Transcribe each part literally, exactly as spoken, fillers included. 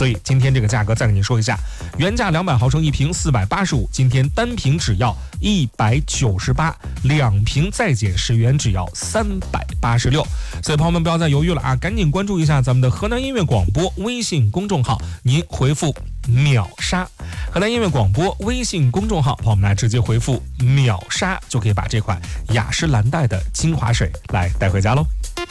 所以今天这个价格再给您说一下，原价两百毫升一瓶四百八十五，今天单瓶只要一百九十八，两瓶再减十元，只要三百八十六。所以朋友们不要再犹豫了啊，赶紧关注一下咱们的河南音乐广播微信公众号，您回复秒杀，河南音乐广播微信公众号，朋友们来直接回复秒杀，就可以把这款雅诗兰黛的精华水来带回家喽。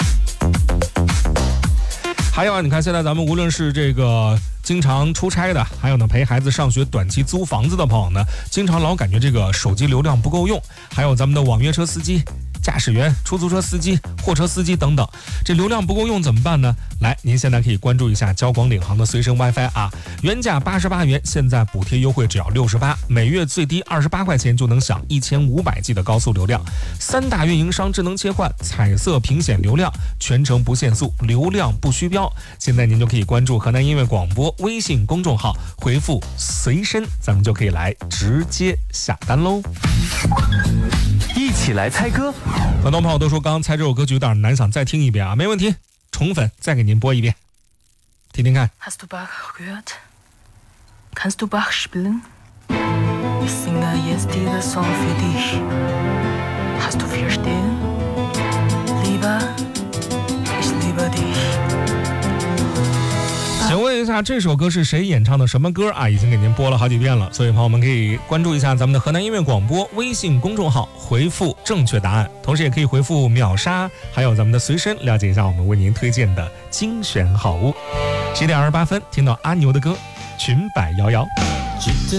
还有啊，你看现在咱们无论是这个经常出差的，还有呢陪孩子上学短期租房子的朋友呢，经常老感觉这个手机流量不够用，还有咱们的网约车司机、驾驶员、出租车司机、货车司机等等，这流量不够用怎么办呢？来，您现在可以关注一下交广领航的随身 WiFi 啊，原价八十八元，现在补贴优惠只要六十八，每月最低二十八块钱就能享一千五百 G 的高速流量，三大运营商智能切换，彩色屏显流量，全程不限速，流量不虚标。现在您就可以关注河南音乐广播微信公众号，回复随身，咱们就可以来直接下单喽。 一起来猜歌。 很多朋友都说刚刚猜这首歌曲有点难，想再听一遍啊，没问题，宠粉再给您播一遍，听听看。 Hast du Bach gehört? Kannst du Bach spielen? Ich singe jetzt diesen Song für dich. Hast du verstehen? Lieber, ich liebe dich. 请问一下，这首歌是谁演唱的？什么歌啊？已经给您播了好几遍了，所以朋友们可以关注一下咱们的河南音乐广播微信公众号，回复正确答案，同时也可以回复秒杀，还有咱们的随身，了解一下我们为您推荐的精选好物。十点二十八分，听到阿牛的歌《裙摆摇摇》。 记得